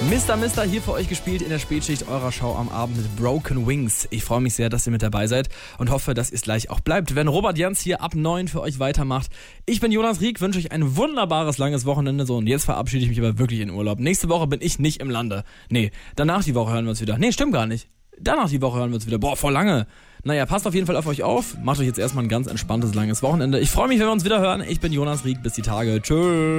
Mr. hier für euch gespielt in der Spätschicht eurer Show am Abend mit Broken Wings. Ich freue mich sehr, dass ihr mit dabei seid und hoffe, dass ihr es gleich auch bleibt, wenn Robert Jans hier ab 9 für euch weitermacht. Ich bin Jonas Rieck, wünsche euch ein wunderbares, langes Wochenende. So, und jetzt verabschiede ich mich aber wirklich in Urlaub. Nächste Woche bin ich nicht im Lande. Nee, danach die Woche hören wir uns wieder. Nee, stimmt gar nicht. Danach die Woche hören wir uns wieder. Boah, voll lange. Naja, passt auf jeden Fall auf euch auf. Macht euch jetzt erstmal ein ganz entspanntes, langes Wochenende. Ich freue mich, wenn wir uns wieder hören. Ich bin Jonas Rieck. Bis die Tage. Tschüss.